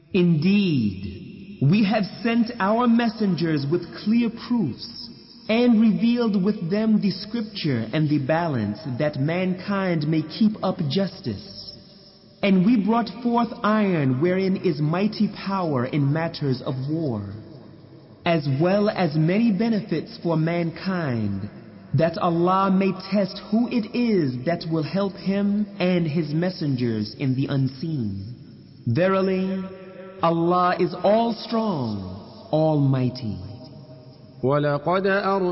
Indeed, we have sent our messengers with clear proofs and revealed with them the scripture and the balance that mankind may keep up justice. And we brought forth iron wherein is mighty power in matters of war, as well as many benefits for mankind, that Allah may test who it is that will help Him and His messengers in the unseen. Verily, Allah is all strong, almighty.